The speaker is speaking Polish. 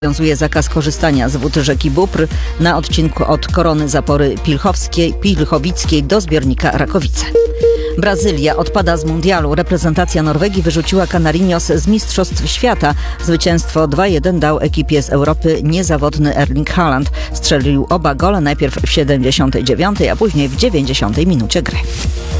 Obowiązuje zakaz korzystania z wód rzeki Bóbr na odcinku od Korony Zapory Pilchowickiej do zbiornika Rakowice. Brazylia odpada z mundialu. Reprezentacja Norwegii wyrzuciła Canarinos z Mistrzostw Świata. Zwycięstwo 2-1 dał ekipie z Europy niezawodny Erling Haaland. Strzelił oba gole, najpierw w 79, a później w 90 minucie gry.